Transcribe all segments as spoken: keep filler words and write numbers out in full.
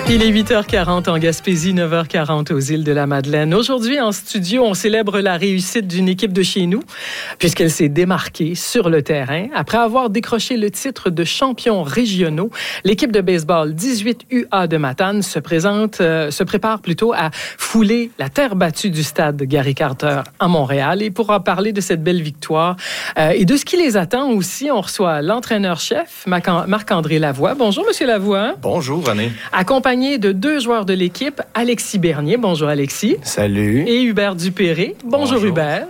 Il est huit heures quarante en Gaspésie, neuf heures quarante aux îles de la Madeleine. Aujourd'hui, en studio, on célèbre la réussite d'une équipe de chez nous, puisqu'elle s'est démarquée sur le terrain. Après avoir décroché le titre de champion régionaux, l'équipe de baseball dix-huit U A de Matane se présente, euh, se prépare plutôt à fouler la terre battue du stade Gary Carter à Montréal. Et pour en parler de cette belle victoire euh, et de ce qui les attend aussi, on reçoit l'entraîneur-chef, Marc-André Lavoie. Bonjour, Monsieur Lavoie. Bonjour, René. Accompagné de deux joueurs de l'équipe, Alexis Bernier. Bonjour, Alexis. Salut. Et Hubert Dupéré. Bonjour, Bonjour. Hubert.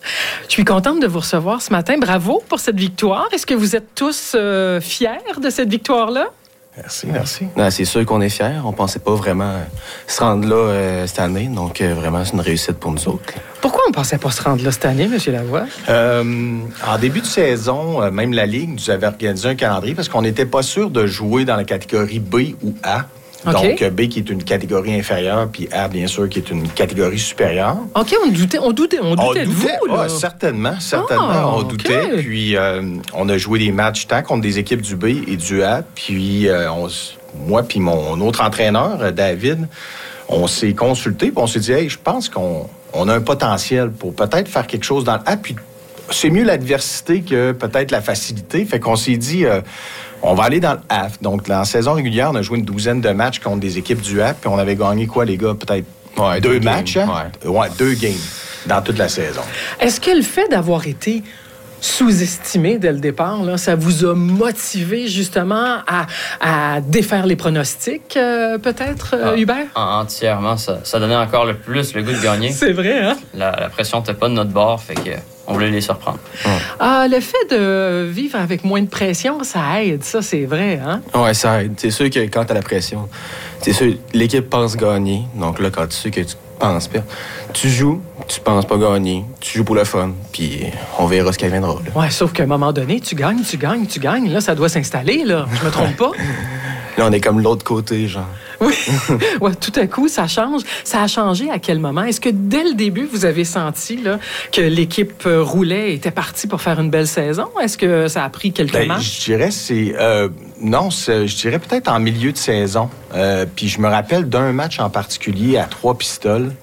Je suis contente de vous recevoir ce matin. Bravo pour cette victoire. Est-ce que vous êtes tous euh, fiers de cette victoire-là? Merci, merci. Non, c'est sûr qu'on est fiers. On pensait pas vraiment se rendre là euh, cette année. Donc, euh, vraiment, c'est une réussite pour nous autres. Pourquoi on ne pensait pas se rendre là cette année, M. Lavoie? Euh, en début de saison, euh, même la Ligue nous avait organisé un calendrier parce qu'on n'était pas sûr de jouer dans la catégorie B ou A. Okay. Donc, B qui est une catégorie inférieure, puis A, bien sûr, qui est une catégorie supérieure. OK, on doutait, on doutait, on doutait, on de doutait, vous, là. Ah, certainement, certainement, Ah, on okay. doutait. Puis, euh, on a joué des matchs tant contre des équipes du B et du A. Puis, euh, on, moi puis mon autre entraîneur, David, on s'est consulté, puis on s'est dit, hey, je pense qu'on on a un potentiel pour peut-être faire quelque chose dans le A. Puis, c'est mieux l'adversité que peut-être la facilité. Fait qu'on s'est dit... Euh, on va aller dans le A. Donc, en saison régulière, on a joué une douzaine de matchs contre des équipes du A, puis on avait gagné quoi, les gars? Peut-être ouais, deux, deux matchs, games, hein? Ouais. ouais, deux games dans toute la saison. Est-ce que le fait d'avoir été sous-estimé dès le départ, là, ça vous a motivé justement à, à défaire les pronostics, euh, peut-être, euh, ah, Hubert? Entièrement. Ça, ça donnait encore le plus le goût de gagner. C'est vrai, hein? La, la pression n'était pas de notre bord, fait que on voulait les surprendre. Ouais. Ah, le fait de vivre avec moins de pression, ça aide, ça, c'est vrai, hein? Oui, ça aide. C'est sûr que quand tu as la pression, c'est sûr, l'équipe pense gagner. Donc là, quand tu sais que tu penses perdre, tu joues, tu penses pas gagner, tu joues pour le fun, puis on verra ce qui viendra. Là. Ouais, sauf qu'à un moment donné, tu gagnes, tu gagnes, tu gagnes. Là, ça doit s'installer, là. Je me trompe pas? Là, on est comme l'autre côté, genre. Oui, ouais, tout à coup, ça change. Ça a changé à quel moment? Est-ce que dès le début, vous avez senti là, que l'équipe roulait, était partie pour faire une belle saison? Est-ce que ça a pris quelques ben, matchs? Je dirais, c'est... Euh, non, c'est, je dirais peut-être en milieu de saison. Euh, puis je me rappelle d'un match en particulier à trois pistoles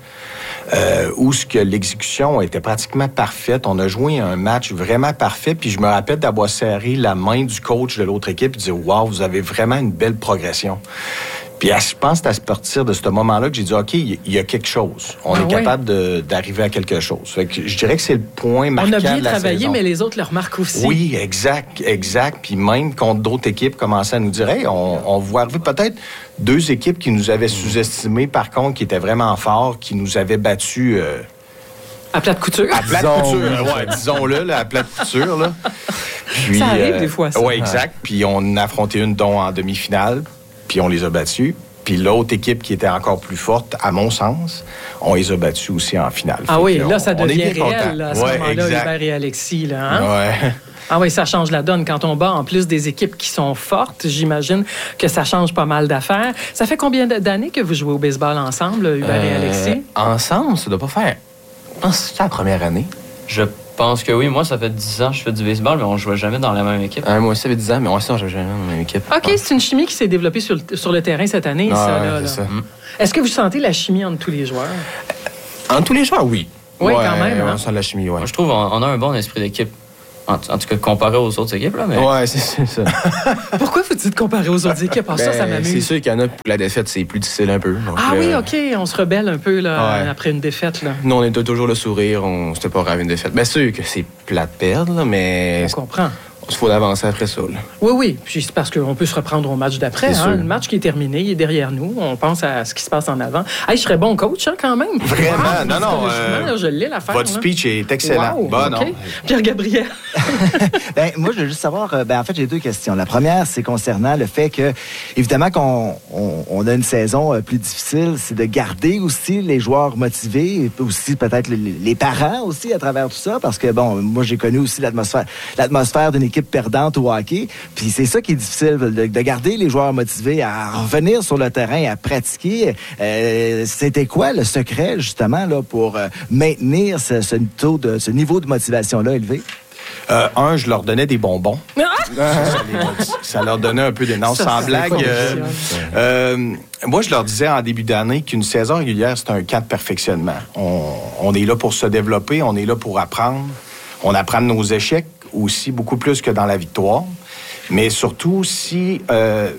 euh, où ce que l'exécution était pratiquement parfaite. On a joué un match vraiment parfait. Puis je me rappelle d'avoir serré la main du coach de l'autre équipe et de dire « Wow, vous avez vraiment une belle progression ». Puis je pense que c'est à partir de ce moment-là que j'ai dit, OK, il y a quelque chose. On ah, est ouais. capable de, d'arriver à quelque chose. Fait que je dirais que c'est le point marquant de la saison. On a bien travaillé, mais les autres le remarquent aussi. Oui, exact, exact. Puis même contre d'autres équipes commençaient à nous dire, hey, on, on voit arriver peut-être deux équipes qui nous avaient sous-estimés, par contre, qui étaient vraiment forts, qui nous avaient battus... Euh, à plate couture. À plate Disons, couture, ouais, disons-le, là, à plate couture. Là. Puis, ça arrive euh, des fois, ça. Oui, exact. Puis on a affronté une dont en demi-finale. Puis on les a battus. Puis l'autre équipe qui était encore plus forte, à mon sens, on les a battus aussi en finale. Ah fait oui, on, là, ça devient réel, là, à ce ouais, moment-là, exact. Hubert et Alexis. Là, hein? Ouais. Ah oui, ça change la donne. Quand on bat en plus des équipes qui sont fortes, j'imagine que ça change pas mal d'affaires. Ça fait combien d'années que vous jouez au baseball ensemble, Hubert euh, et Alexis? Ensemble, ça doit pas faire... Je pense que c'est la première année. Je pense que oui. Moi, ça fait dix ans que je fais du baseball, mais on ne jouait jamais dans la même équipe. Euh, moi aussi, ça fait dix ans, mais on ne joue jamais dans la même équipe. OK, c'est une chimie qui s'est développée sur le, sur le terrain cette année, ah, ça. Ouais, là, c'est là. ça. Mm. Est-ce que vous sentez la chimie entre tous les joueurs? Entre tous les joueurs, oui. Oui, ouais, quand même. Hein? On sent la chimie, oui. Moi, je trouve qu'on on a un bon esprit d'équipe. En, en tout cas, comparé aux autres équipes, là. Mais... Ouais, c'est, c'est ça. Pourquoi vous dites comparer aux autres équipes? Ah, ben, ça, ça m'amuse. C'est sûr qu'il y en a pour la défaite, c'est plus difficile un peu. Donc, ah euh, oui, OK. On se rebelle un peu là, ouais. après une défaite. Là. Nous, on était toujours le sourire. On s'était pas grave une défaite. Bien sûr que c'est plat de perdre, là, mais... On comprend. Il faut avancer après ça. Là. Oui, oui. Puis c'est parce qu'on peut se reprendre au match d'après. Hein? Le match qui est terminé, il est derrière nous. On pense à ce qui se passe en avant. Hey, je serais bon coach, hein, quand même. Vraiment? Wow, non, non. Euh, là, je l'ai, l'affaire. Votre là. speech est excellent. Wow, bon, okay. non. Pierre-Gabriel. ben, moi, je veux juste savoir... Ben, en fait, j'ai deux questions. La première, c'est concernant le fait que, évidemment, qu'on on, on a une saison plus difficile, c'est de garder aussi les joueurs motivés, et aussi peut-être les, les parents aussi à travers tout ça, parce que, bon, moi, j'ai connu aussi l'atmosphère, l'atmosphère d'une équipe perdante au hockey. Puis c'est ça qui est difficile, de, de garder les joueurs motivés à revenir sur le terrain, à pratiquer. Euh, c'était quoi le secret, justement, là, pour euh, maintenir ce, ce, taux de, ce niveau de motivation-là élevé? Euh, un, je leur donnais des bonbons. ça, les, ça leur donnait un peu de... Non, Ça, sans c'est blague. pas euh, euh, moi, je leur disais en début d'année qu'une saison régulière, c'est un camp de perfectionnement. On, on est là pour se développer, on est là pour apprendre. On apprend de nos échecs aussi, beaucoup plus que dans la victoire. Mais surtout, si... Euh,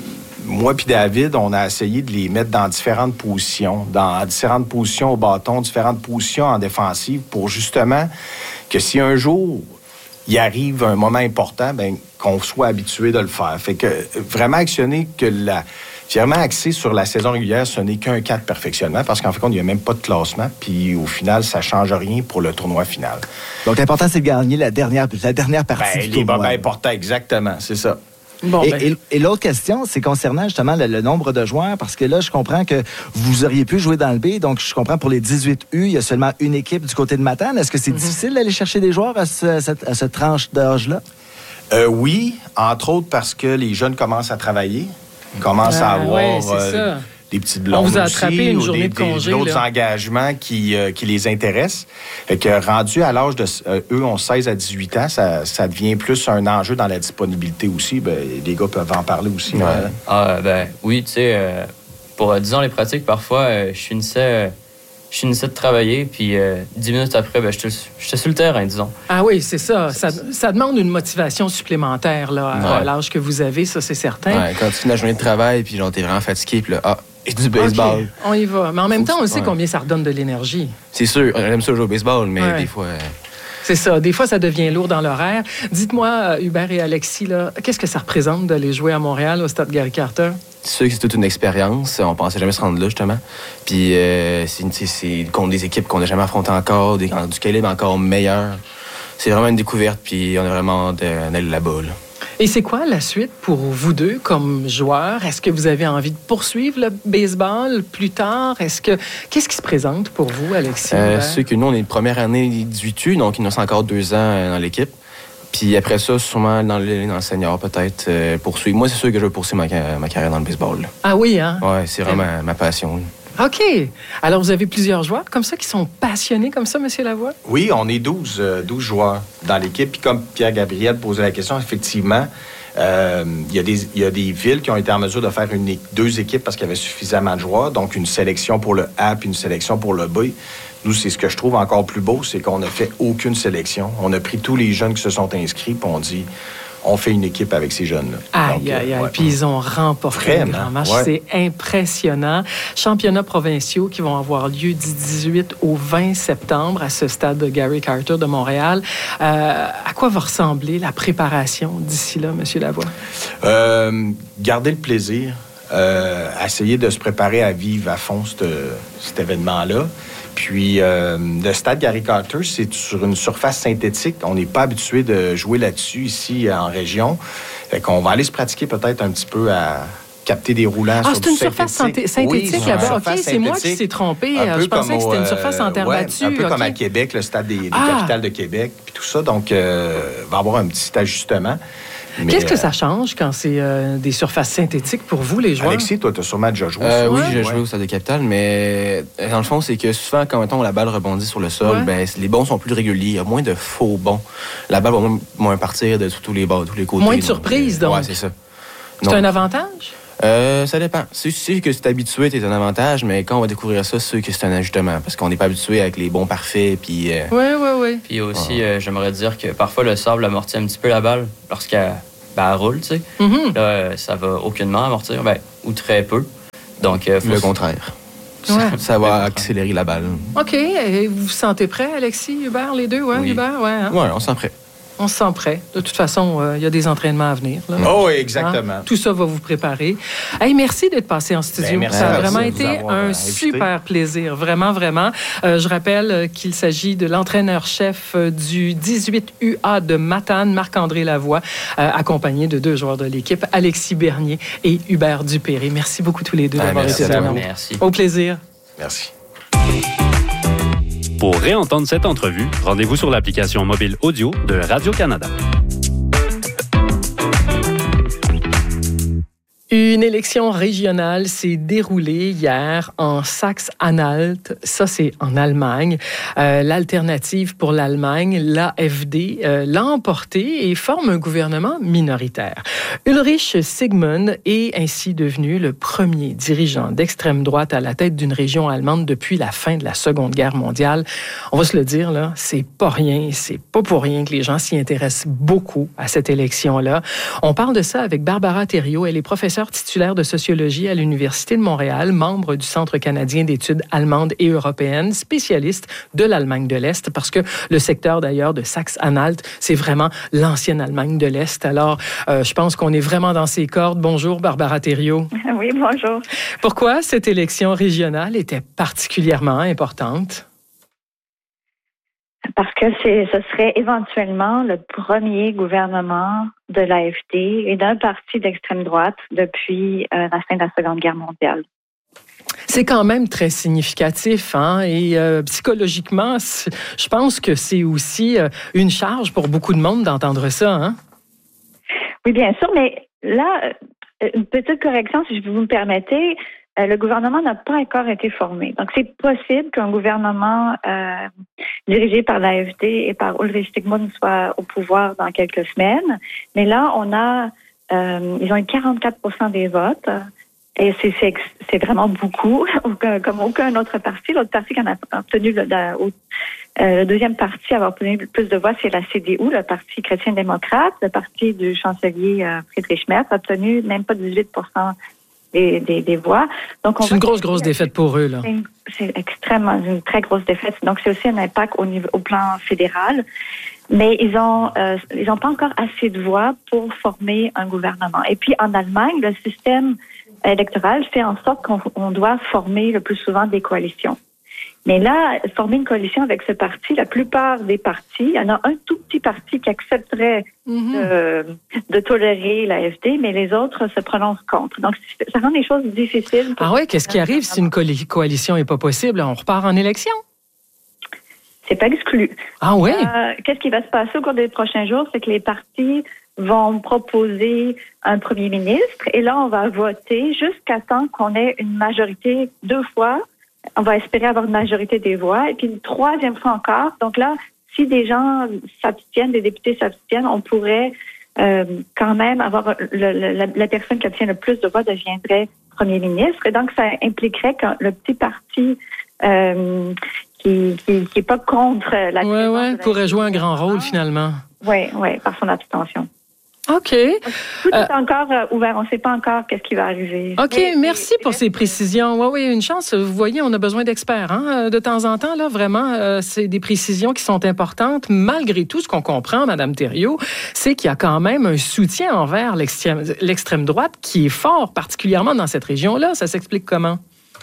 moi puis David, on a essayé de les mettre dans différentes positions, dans différentes positions au bâton, différentes positions en défensive pour justement que si un jour il arrive un moment important, ben qu'on soit habitué de le faire. Fait que vraiment actionner que la... Vraiment axé sur la saison régulière, ce n'est qu'un cas de perfectionnement parce qu'en fait, il n'y a même pas de classement. Puis au final, ça ne change rien pour le tournoi final. Donc l'important, c'est de gagner la dernière, la dernière partie Ben, du les tournoi. moments importants, exactement, c'est ça. Bon, et, ben, et, et l'autre question, c'est concernant justement le, le nombre de joueurs, parce que là, je comprends que vous auriez pu jouer dans le B, donc je comprends pour les dix-huit U, il y a seulement une équipe du côté de Matane. Est-ce que c'est mm-hmm. difficile d'aller chercher des joueurs à, ce, à, cette, à cette tranche d'âge-là? Euh, oui, entre autres parce que les jeunes commencent à travailler, commencent ah, à avoir ouais, euh, des petites blondes On vous a aussi, attrapé une ou journée des, de congé, d'autres là. engagements qui, euh, qui les intéressent. Fait que rendu à l'âge de... Euh, eux ont seize à dix-huit ans, ça, ça devient plus un enjeu dans la disponibilité aussi. Ben, les gars peuvent en parler aussi. Ouais. Mais... Ah, ben oui, tu sais, euh, pour, euh, disons, les pratiques, parfois, euh, je finissais... Euh, Je finissais de travailler, puis euh, dix minutes après, ben, j'étais, j'étais sur le terrain, disons. Ah oui, c'est ça. Ça, ça demande une motivation supplémentaire là, à ouais. l'âge que vous avez, ça, c'est certain. Ouais, quand tu finis la journée de travail, puis genre, t'es vraiment fatigué, puis là, ah, et du baseball. Okay, on y va. Mais en même Faut temps, on que... sait ouais. combien ça redonne de l'énergie. C'est sûr, on aime ça jouer au baseball, mais ouais. des fois... Euh... C'est ça. Des fois, ça devient lourd dans l'horaire. Dites-moi, Hubert et Alexis, là, qu'est-ce que ça représente d'aller jouer à Montréal, au Stade Gary Carter? C'est sûr que c'est toute une expérience. On pensait jamais se rendre là, justement. Puis euh, c'est, c'est contre des équipes qu'on n'a jamais affrontées encore, des, du calibre encore meilleur. C'est vraiment une découverte, puis on a vraiment d'aller là-bas. Là. Et c'est quoi la suite pour vous deux comme joueurs? Est-ce que vous avez envie de poursuivre le baseball plus tard? Est-ce que Qu'est-ce qui se présente pour vous, Alexis? Euh, c'est que nous, on est une première année dix-huit U, donc il nous reste encore deux ans dans l'équipe. Puis après ça, sûrement dans le, dans le senior, peut-être, euh, poursuivre. Moi, c'est sûr que je veux poursuivre ma, ma carrière dans le baseball. Là. Ah oui, hein? Oui, c'est vraiment ma, ma passion. Là. OK. Alors, vous avez plusieurs joueurs comme ça qui sont passionnés comme ça, M. Lavoie? Oui, on est douze, euh, douze joueurs dans l'équipe. Puis comme Pierre-Gabriel posait la question, effectivement, euh, il y a des, il y a des villes qui ont été en mesure de faire une, deux équipes parce qu'il y avait suffisamment de joueurs. Donc, une sélection pour le A puis une sélection pour le B. Nous, c'est ce que je trouve encore plus beau, c'est qu'on n'a fait aucune sélection. On a pris tous les jeunes qui se sont inscrits, puis on dit, on fait une équipe avec ces jeunes-là. Aïe, aïe, aïe. Puis ils ont remporté le grand match. Ouais. C'est impressionnant. Championnats provinciaux qui vont avoir lieu du dix-huit au vingt septembre à ce stade de Gary Carter de Montréal. Euh, à quoi va ressembler la préparation d'ici là, M. Lavoie? Euh, garder le plaisir. Euh, essayer de se préparer à vivre à fond cet, cet événement-là. Puis, euh, le stade Gary Carter, c'est sur une surface synthétique. On n'est pas habitué de jouer là-dessus, ici, en région. Fait qu'on va aller se pratiquer peut-être un petit peu à capter des roulants ah, sur du synthétique. Ah, c'est une surface synthétique oui, là-bas. OK, c'est moi qui s'est trompé. Je pensais que c'était une surface en terre ouais, battue. Un peu okay. comme à Québec, le stade des, des ah. capitales de Québec, puis tout ça. Donc, il euh, va y avoir un petit ajustement. Mais qu'est-ce que ça change quand c'est euh, des surfaces synthétiques pour vous, les joueurs? Alexis, toi, tu as sûrement déjà joué. Euh, oui, ouais. j'ai joué au Stade de Capitale, mais dans le fond, c'est que souvent, quand mettons, la balle rebondit sur le sol, ouais. ben, les bons sont plus réguliers. Il y a moins de faux bons. La balle va moins, moins partir de tous les bords, tous les côtés. Moins de donc, surprises, donc. Oui, c'est ça. C'est un avantage? Euh, ça dépend. Si tu sais que c'est habitué, c'est un avantage, mais quand on va découvrir ça, c'est sûr que c'est un ajustement, parce qu'on n'est pas habitué avec les bons parfaits. Puis. Euh... Oui, oui, oui. Puis aussi, euh, j'aimerais dire que parfois, le sable amortit un petit peu la balle lorsqu'elle. Ben, elle roule, tu sais. Mm-hmm. Là, ça va aucunement amortir, ben, ou très peu. Donc, euh, faut le s... contraire. Ouais. Ça, ça va accélérer la balle. OK. Et vous vous sentez prêt, Alexis, Hubert, les deux? Ouais, oui. Hubert? Ouais, hein? Ouais, on se sent prêt. On se sent prêt. De toute façon, il euh, y a des entraînements à venir. Là. Oh, oui, exactement. Hein? Tout ça va vous préparer. Hey, merci d'être passé en studio. Ben, merci ça a à vraiment vous été avoir un invité. super plaisir. Vraiment, vraiment. Euh, je rappelle qu'il s'agit de l'entraîneur-chef du dix-huit U A de Matane, Marc-André Lavoie, euh, accompagné de deux joueurs de l'équipe, Alexis Bernier et Hubert Dupéré. Merci beaucoup tous les deux ah, d'avoir été là. Merci. Au plaisir. Merci. Pour réentendre cette entrevue, rendez-vous sur l'application mobile audio de Radio-Canada. Une élection régionale s'est déroulée hier en Saxe-Anhalt. Ça, c'est en Allemagne. Euh, l'alternative pour l'Allemagne, l'A F D, euh, l'a emporté et forme un gouvernement minoritaire. Ulrich Sigmund est ainsi devenu le premier dirigeant d'extrême droite à la tête d'une région allemande depuis la fin de la Seconde Guerre mondiale. On va se le dire, là, c'est pas rien, c'est pas pour rien que les gens s'y intéressent beaucoup à cette élection-là. On parle de ça avec Barbara Thériault. Elle est professeure titulaire de sociologie à l'Université de Montréal, membre du Centre canadien d'études allemandes et européennes, spécialiste de l'Allemagne de l'Est, parce que le secteur d'ailleurs de Saxe-Anhalt, c'est vraiment l'ancienne Allemagne de l'Est. Alors, euh, je pense qu'on est vraiment dans ses cordes. Bonjour, Barbara Thériault. Oui, bonjour. Pourquoi cette élection régionale était particulièrement importante? Parce que c'est, ce serait éventuellement le premier gouvernement de l'A F D et d'un parti d'extrême droite depuis euh, la fin de la Seconde Guerre mondiale. C'est quand même très significatif, hein? Et euh, psychologiquement, je pense que c'est aussi euh, une charge pour beaucoup de monde d'entendre ça, hein? Oui, bien sûr, mais là, une petite correction, si vous me permettez. Euh, le gouvernement n'a pas encore été formé. Donc, c'est possible qu'un gouvernement euh, dirigé par l'A F D et par Ulrich Sigmund soit au pouvoir dans quelques semaines. Mais là, on a, euh, ils ont eu quarante-quatre pour cent des votes. Et c'est, c'est, c'est vraiment beaucoup, comme aucun autre parti. L'autre parti qui en a obtenu, le, le, euh, le deuxième parti à avoir obtenu le plus de voix, c'est la C D U, le Parti chrétien-démocrate. Le parti du chancelier euh, Friedrich Merz a obtenu même pas dix-huit pour cent Des, des, des voix. Donc, on c'est une grosse, grosse défaite pour eux, là. C'est, c'est extrêmement, une très grosse défaite. Donc, c'est aussi un impact au niveau, au plan fédéral. Mais ils ont, euh, ils ont pas encore assez de voix pour former un gouvernement. Et puis, en Allemagne, le système électoral fait en sorte qu'on on doit former le plus souvent des coalitions. Mais là, former une coalition avec ce parti, la plupart des partis, il y en a un tout petit parti qui accepterait mm-hmm. de, de tolérer l'A F D, mais les autres se prononcent contre. Donc, ça rend les choses difficiles. Ah oui, qu'est-ce qui arrive si une coalition n'est pas possible? On repart en élection? C'est pas exclu. Ah oui? Euh, qu'est-ce qui va se passer au cours des prochains jours? C'est que les partis vont proposer un premier ministre et là, on va voter jusqu'à temps qu'on ait une majorité deux fois. On va espérer avoir une majorité des voix. Et puis une troisième fois encore. Donc là, si des gens s'abstiennent, des députés s'abstiennent, on pourrait euh, quand même avoir le, le, la, la personne qui obtient le plus de voix deviendrait premier ministre. Et donc, ça impliquerait que le petit parti euh, qui qui qui est pas contre la... Oui, oui, pourrait jouer un grand rôle finalement. Oui, oui, par son abstention. OK. Tout est euh, encore ouvert. On ne sait pas encore qu'est-ce qui va arriver. OK, mais, merci mais, pour ces précisions. Oui, oui, une chance. Vous voyez, on a besoin d'experts. Hein? De temps en temps, là, vraiment, euh, c'est des précisions qui sont importantes. Malgré tout, ce qu'on comprend, Mme Thériault, c'est qu'il y a quand même un soutien envers l'extrême, l'extrême droite qui est fort, particulièrement dans cette région-là. Ça s'explique comment?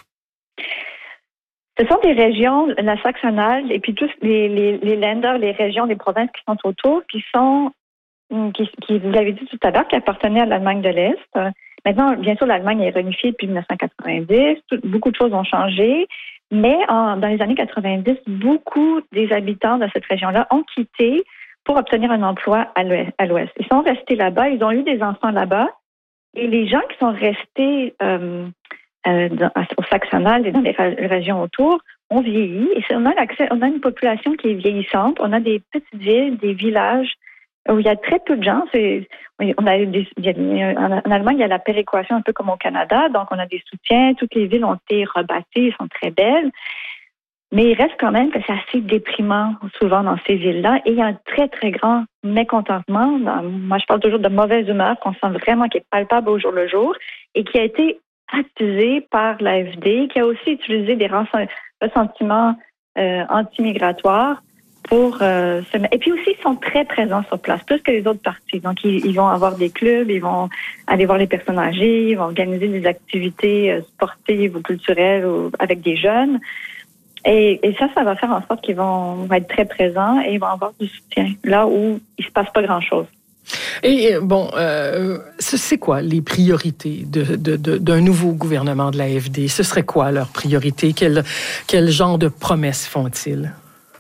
Ce sont des régions, la Saxe-Anhalt, et puis tous les, les, les Länder, les régions, les provinces qui sont autour, qui sont Qui, qui, vous l'avez dit tout à l'heure, qui appartenait à l'Allemagne de l'Est. Maintenant, bien sûr, l'Allemagne est réunifiée depuis dix-neuf cent quatre-vingt-dix. Tout, beaucoup de choses ont changé. Mais en, dans les années quatre-vingt-dix, beaucoup des habitants de cette région-là ont quitté pour obtenir un emploi à l'ouest. À l'ouest. Ils sont restés là-bas. Ils ont eu des enfants là-bas. Et les gens qui sont restés euh, euh, dans, au Saxe-Anhalt et dans les régions autour ont vieilli. Et on a, l'accès, on a une population qui est vieillissante. On a des petites villes, des villages où il y a très peu de gens. C'est, on a des, il y a, en Allemagne, il y a la péréquation un peu comme au Canada. Donc, on a des soutiens. Toutes les villes ont été rebâties, sont très belles. Mais il reste quand même que c'est assez déprimant souvent dans ces villes-là. Et il y a un très, très grand mécontentement. Moi, je parle toujours de mauvaise humeur qu'on sent vraiment qui est palpable au jour le jour et qui a été attisé par l'A F D, qui a aussi utilisé des ressentiments euh, anti-migratoires pour euh, se... Et puis aussi, ils sont très présents sur place, plus que les autres partis. Donc, ils, ils vont avoir des clubs, ils vont aller voir les personnes âgées, ils vont organiser des activités sportives ou culturelles ou avec des jeunes. Et, et ça, ça va faire en sorte qu'ils vont, vont être très présents et ils vont avoir du soutien, là où il se passe pas grand-chose. Et bon, euh, c'est quoi les priorités de, de, de, d'un nouveau gouvernement de l'A F D? Ce serait quoi leurs priorités? Quel, quel genre de promesses font-ils?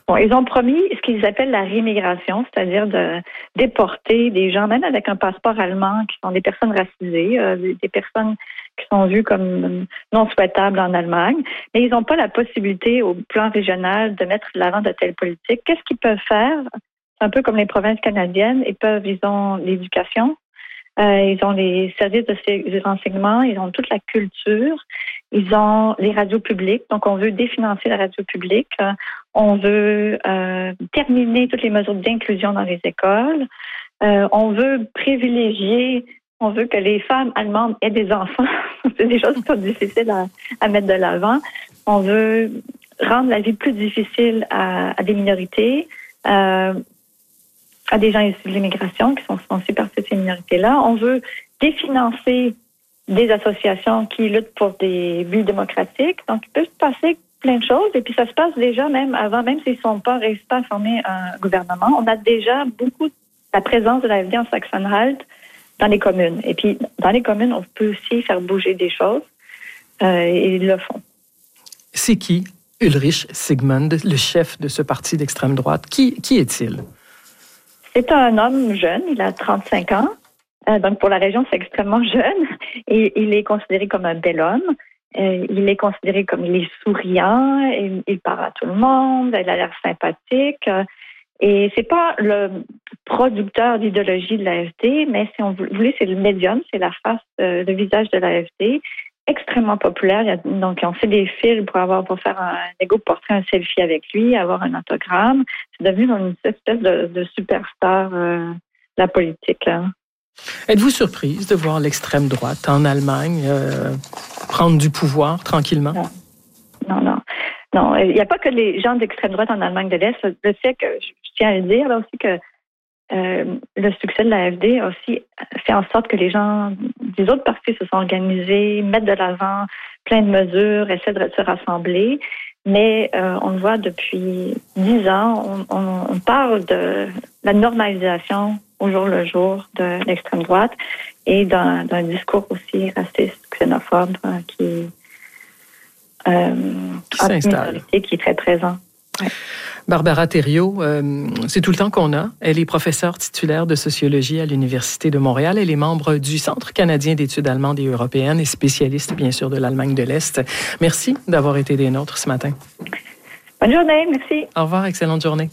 Bon, ils ont promis ce qu'ils appellent la rémigration, c'est-à-dire de déporter des gens, même avec un passeport allemand, qui sont des personnes racisées, euh, des personnes qui sont vues comme non souhaitables en Allemagne, mais ils n'ont pas la possibilité au plan régional de mettre de l'avant de telles politiques. Qu'est-ce qu'ils peuvent faire? C'est un peu comme les provinces canadiennes. Ils peuvent, ils ont l'éducation, euh, ils ont les services de, de renseignement, ils ont toute la culture, ils ont les radios publiques. Donc, on veut définancer la radio publique. Euh, on veut euh, terminer toutes les mesures d'inclusion dans les écoles. Euh, on veut privilégier, on veut que les femmes allemandes aient des enfants. C'est des choses qui sont difficiles à, à mettre de l'avant. On veut rendre la vie plus difficile à, à des minorités, euh, à des gens issus de l'immigration qui sont aussi partie de ces minorités-là. On veut définancer des associations qui luttent pour des buts démocratiques. Donc, il peut se passer plein de choses. Et puis, ça se passe déjà même avant, même s'ils ne sont pas réussis à former un gouvernement. On a déjà beaucoup la présence de l'A F D en Saxe-Anhalt dans les communes. Et puis, dans les communes, on peut aussi faire bouger des choses. Euh, et ils le font. C'est qui Ulrich Sigmund, le chef de ce parti d'extrême droite? Qui, qui est-il? C'est un homme jeune, il a trente-cinq ans. Euh, donc, pour la région, c'est extrêmement jeune. Et il est considéré comme un bel homme. Euh, il est considéré comme il est souriant. Il, il parle à tout le monde. Il a l'air sympathique. Euh, et c'est pas le producteur d'idéologie de l'A F D, mais si on voulait, c'est le médium, c'est la face, euh, le visage de l'A F D. Extrêmement populaire. Il y a, donc, on fait des fils pour avoir, pour faire un égo portrait, un selfie avec lui, avoir un autogramme. C'est devenu une espèce de, de superstar euh, de la politique, là. Êtes-vous surprise de voir l'extrême droite en Allemagne euh, prendre du pouvoir tranquillement? Non, non, non. Non, il n'y a pas que les gens d'extrême droite en Allemagne de l'Est. Le fait que, je tiens à le dire, là aussi que euh, le succès de l'A F D a aussi fait en sorte que les gens des autres partis se sont organisés, mettent de l'avant plein de mesures, essaient de se rassembler. Mais euh, on le voit depuis dix ans, on, on, on parle de la normalisation au jour le jour de l'extrême droite et d'un, d'un discours aussi raciste, xénophobe euh, qui, euh, qui s'installe et qui est très présent. Ouais. Barbara Thériault, euh, c'est tout le temps qu'on a. Elle est professeure titulaire de sociologie à l'Université de Montréal. Elle est membre du Centre canadien d'études allemandes et européennes et spécialiste, bien sûr, de l'Allemagne de l'Est. Merci d'avoir été des nôtres ce matin. Bonne journée, merci. Au revoir, excellente journée.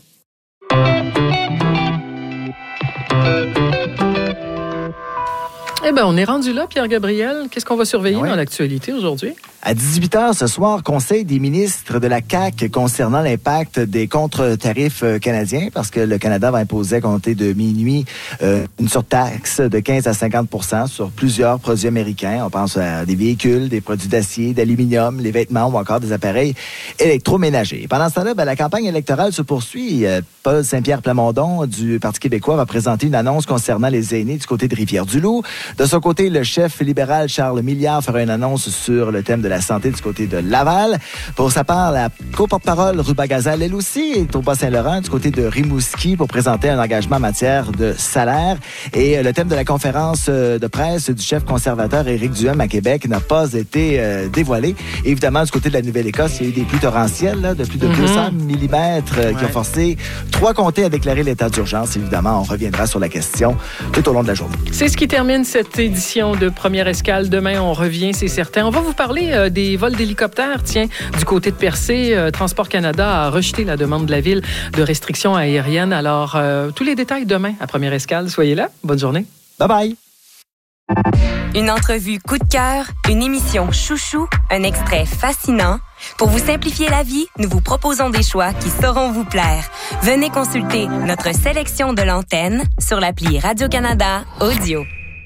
Eh bien, on est rendu là, Pierre-Gabriel. Qu'est-ce qu'on va surveiller ouais. dans l'actualité aujourd'hui? À dix-huit heures ce soir, Conseil des ministres de la C A Q concernant l'impact des contre-tarifs canadiens, parce que le Canada va imposer à compter de minuit euh, une surtaxe de quinze à cinquante pour cent sur plusieurs produits américains. On pense à des véhicules, des produits d'acier, d'aluminium, les vêtements ou encore des appareils électroménagers. Pendant ce temps-là, ben, la campagne électorale se poursuit. Euh, Paul Saint-Pierre Plamondon du Parti québécois va présenter une annonce concernant les aînés du côté de Rivière-du-Loup. De son côté, le chef libéral Charles Milliard fera une annonce sur le thème de la santé du côté de Laval. Pour sa part, la co-porte-parole Ruba Gazal, elle aussi, est au Bas-Saint-Laurent du côté de Rimouski pour présenter un engagement en matière de salaire. Et le thème de la conférence de presse du chef conservateur Éric Duhem à Québec n'a pas été euh, dévoilé. Et évidemment, du côté de la Nouvelle-Écosse, il y a eu des pluies torrentielles là, de plus de mm-hmm. deux cents millimètres euh, ouais. qui ont forcé trois comtés à déclarer l'état d'urgence. Évidemment, on reviendra sur la question tout au long de la journée. C'est ce qui termine cette édition de Première Escale. Demain, on revient, c'est certain. On va vous parler euh, des vols d'hélicoptères. Tiens, du côté de Percé, euh, Transport Canada a rejeté la demande de la ville de restrictions aériennes. Alors, euh, tous les détails demain à Première Escale. Soyez là. Bonne journée. Bye-bye. Une entrevue coup de cœur, une émission chouchou, un extrait fascinant. Pour vous simplifier la vie, nous vous proposons des choix qui sauront vous plaire. Venez consulter notre sélection de l'antenne sur l'appli Radio-Canada Audio.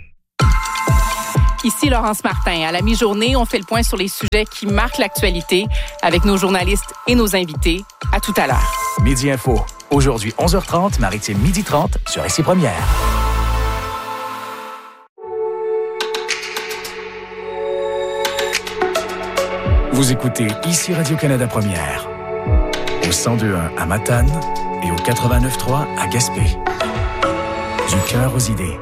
Ici Laurence Martin. À la mi-journée, on fait le point sur les sujets qui marquent l'actualité avec nos journalistes et nos invités. À tout à l'heure. Midi Info. Aujourd'hui, onze heures trente, Maritime midi trente sur Ici Première. Vous écoutez Ici Radio-Canada Première. Au cent deux virgule un à Matane et au quatre-vingt-neuf virgule trois à Gaspé. Du cœur aux idées.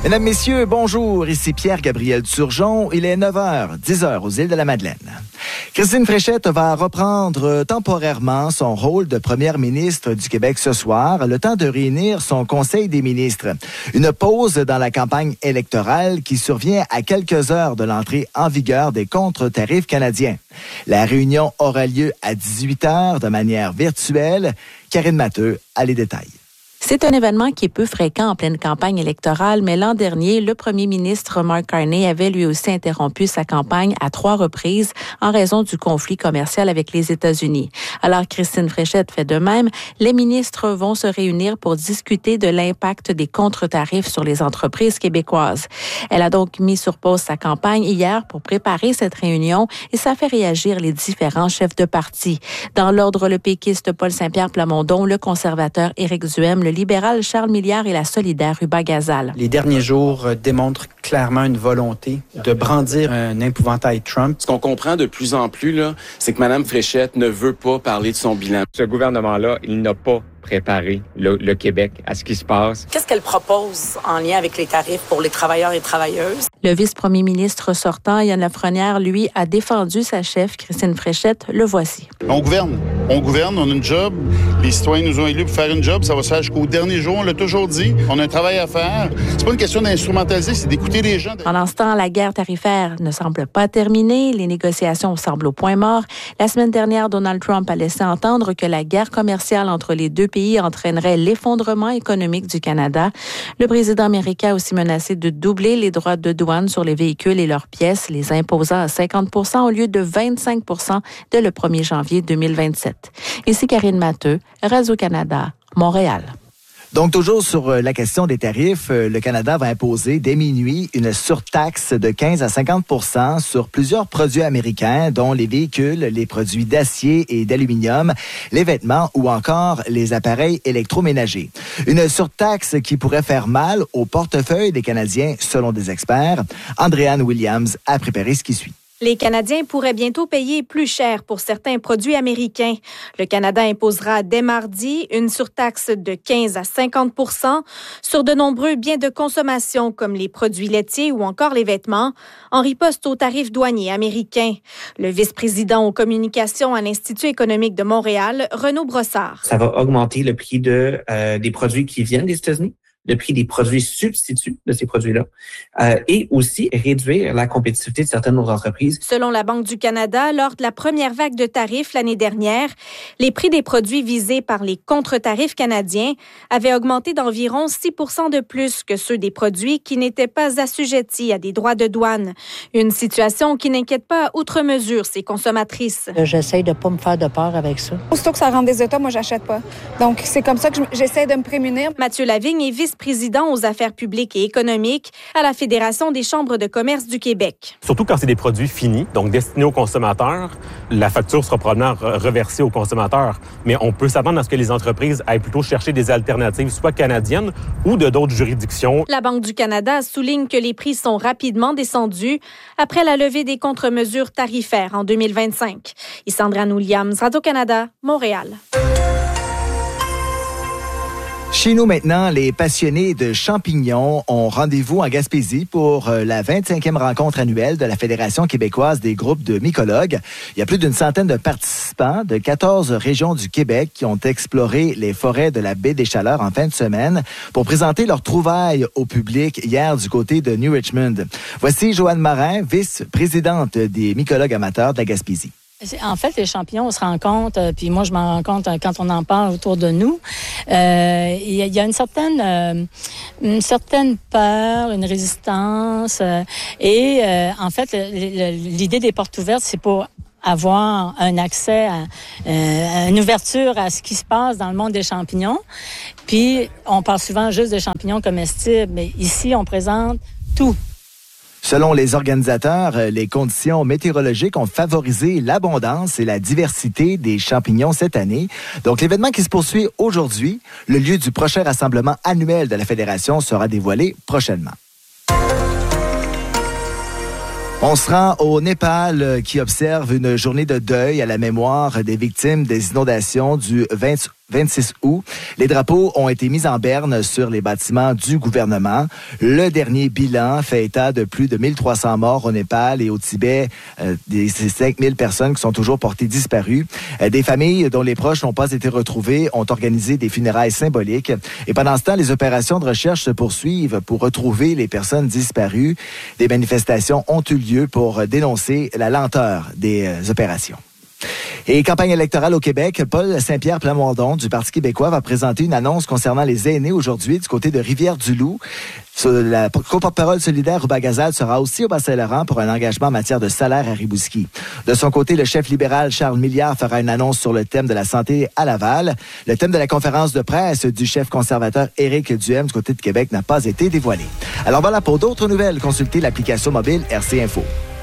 Mesdames, Messieurs, bonjour. Ici Pierre-Gabriel Turgeon. Il est neuf heures, dix heures aux îles de la Madeleine. Christine Fréchette va reprendre temporairement son rôle de première ministre du Québec ce soir, le temps de réunir son Conseil des ministres. Une pause dans la campagne électorale qui survient à quelques heures de l'entrée en vigueur des contre-tarifs canadiens. La réunion aura lieu à dix-huit heures de manière virtuelle. Karine Matteux a les détails. C'est un événement qui est peu fréquent en pleine campagne électorale, mais l'an dernier, le premier ministre Mark Carney avait lui aussi interrompu sa campagne à trois reprises en raison du conflit commercial avec les États-Unis. Alors, Christine Fréchette fait de même. Les ministres vont se réunir pour discuter de l'impact des contre-tarifs sur les entreprises québécoises. Elle a donc mis sur pause sa campagne hier pour préparer cette réunion et ça fait réagir les différents chefs de parti. Dans l'ordre, le péquiste Paul Saint-Pierre Plamondon, le conservateur Éric Duhem, le libéral Charles Milliard et la solidaire Ruba Gazal. Les derniers jours démontrent clairement une volonté de brandir un épouvantail Trump. Ce qu'on comprend de plus en plus, là, c'est que Mme Fréchette ne veut pas parler de son bilan. Ce gouvernement-là, il n'a pas préparé le, le Québec à ce qui se passe. Qu'est-ce qu'elle propose en lien avec les tarifs pour les travailleurs et travailleuses? Le vice-premier ministre sortant, Yann Lafrenière, lui, a défendu sa chef, Christine Fréchette. Le voici. On gouverne. On gouverne, on a une job. Les citoyens nous ont élus pour faire une job. Ça va se faire jusqu'au dernier jour. On l'a toujours dit. On a un travail à faire. C'est pas une question d'instrumentaliser, c'est d'écouter les gens. Pendant ce temps, la guerre tarifaire ne semble pas terminée. Les négociations semblent au point mort. La semaine dernière, Donald Trump a laissé entendre que la guerre commerciale entre les deux pays entraînerait l'effondrement économique du Canada. Le président américain a aussi menacé de doubler les droits de douane sur les véhicules et leurs pièces, les imposant à cinquante pour cent au lieu de vingt-cinq pour cent dès le premier janvier deux mille vingt-sept. Ici Karine Matteux, Radio-Canada, Montréal. Donc, toujours sur la question des tarifs, le Canada va imposer dès minuit une surtaxe de quinze à cinquante pour cent sur plusieurs produits américains, dont les véhicules, les produits d'acier et d'aluminium, les vêtements ou encore les appareils électroménagers. Une surtaxe qui pourrait faire mal au portefeuille des Canadiens, selon des experts. Andréanne Williams a préparé ce qui suit. Les Canadiens pourraient bientôt payer plus cher pour certains produits américains. Le Canada imposera dès mardi une surtaxe de quinze à cinquante pour cent sur de nombreux biens de consommation comme les produits laitiers ou encore les vêtements, en riposte aux tarifs douaniers américains. Le vice-président aux communications à l'Institut économique de Montréal, Renaud Brossard. Ça va augmenter le prix de, euh, des produits qui viennent des États-Unis, le prix des produits substituts de ces produits-là, euh, et aussi réduire la compétitivité de certaines de nos entreprises. Selon la Banque du Canada, lors de la première vague de tarifs l'année dernière, les prix des produits visés par les contre-tarifs canadiens avaient augmenté d'environ six pour cent de plus que ceux des produits qui n'étaient pas assujettis à des droits de douane. Une situation qui n'inquiète pas outre mesure ses consommatrices. J'essaie de ne pas me faire de peur avec ça. Aussitôt que ça rentre des États, moi, j'achète pas. Donc, c'est comme ça que j'essaie de me prémunir. Mathieu Lavigne est vice-président aux affaires publiques et économiques à la Fédération des chambres de commerce du Québec. Surtout quand c'est des produits finis, donc destinés aux consommateurs, la facture sera probablement reversée aux consommateurs. Mais on peut s'attendre à ce que les entreprises aillent plutôt chercher des alternatives, soit canadiennes ou de d'autres juridictions. La Banque du Canada souligne que les prix sont rapidement descendus après la levée des contre-mesures tarifaires en deux mille vingt-cinq. Ici Andréanne Williams, Radio-Canada, Montréal. Chez nous maintenant, les passionnés de champignons ont rendez-vous en Gaspésie pour la vingt-cinquième rencontre annuelle de la Fédération québécoise des groupes de mycologues. Il y a plus d'une centaine de participants de quatorze régions du Québec qui ont exploré les forêts de la baie des Chaleurs en fin de semaine pour présenter leurs trouvailles au public hier du côté de New Richmond. Voici Joanne Marin, vice-présidente des mycologues amateurs de la Gaspésie. En fait, les champignons, on se rend compte, euh, puis moi, je m'en rends compte euh, quand on en parle autour de nous. Euh, il y a une certaine, euh, une certaine peur, une résistance. Euh, et euh, en fait, le, le, l'idée des portes ouvertes, c'est pour avoir un accès à, euh, à une ouverture à ce qui se passe dans le monde des champignons. Puis, on parle souvent juste des champignons comestibles, mais ici, on présente tout. Selon les organisateurs, les conditions météorologiques ont favorisé l'abondance et la diversité des champignons cette année. Donc, l'événement qui se poursuit aujourd'hui, le lieu du prochain rassemblement annuel de la Fédération sera dévoilé prochainement. On se rend au Népal qui observe une journée de deuil à la mémoire des victimes des inondations du vingt-six août. Les drapeaux ont été mis en berne sur les bâtiments du gouvernement. Le dernier bilan fait état de plus de mille trois cents morts au Népal et au Tibet, euh, des cinq mille personnes qui sont toujours portées disparues. Euh, des familles dont les proches n'ont pas été retrouvés ont organisé des funérailles symboliques. Et pendant ce temps, les opérations de recherche se poursuivent pour retrouver les personnes disparues. Des manifestations ont eu lieu pour dénoncer la lenteur des euh, opérations. Et campagne électorale au Québec, Paul Saint-Pierre Plamondon du Parti québécois va présenter une annonce concernant les aînés aujourd'hui du côté de Rivière-du-Loup. La co-porte-parole solidaire Rouba Gazal sera aussi au Bas-Saint-Laurent pour un engagement en matière de salaire à Rimouski. De son côté, le chef libéral Charles Milliard fera une annonce sur le thème de la santé à Laval. Le thème de la conférence de presse du chef conservateur Éric Duhem du côté de Québec n'a pas été dévoilé. Alors voilà, pour d'autres nouvelles, consultez l'application mobile R C Info.